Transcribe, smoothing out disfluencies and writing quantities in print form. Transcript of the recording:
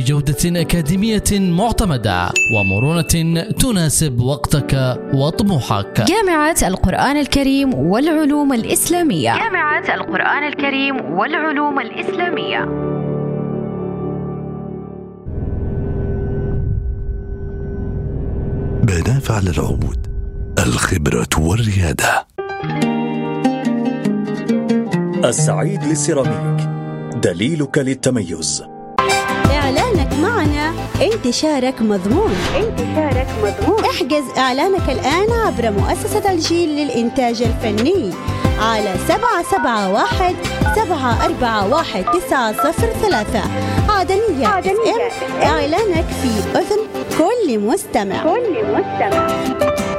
جودة أكاديمية معتمدة ومرونة تناسب وقتك وطموحك. جامعة القرآن الكريم والعلوم الإسلامية. جامعة القرآن الكريم والعلوم الإسلامية. بنافع للعود، الخبرة والريادة. السعيد للسيراميك، دليلك للتميز. إعلانك معنا انتشارك مضمون. احجز إعلانك الآن عبر مؤسسة الجيل للإنتاج الفني على 771-741-903 عدنية FM. إعلانك في أذن كل مستمع.